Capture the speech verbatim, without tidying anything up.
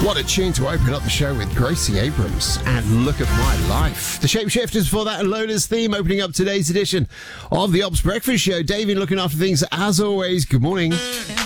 What a tune to open up the show with Gracie Abrams and Look at My Life. The Shapeshifters for that and Lola's theme opening up today's edition of the Ops Breakfast Show. David looking after things as always. Good morning.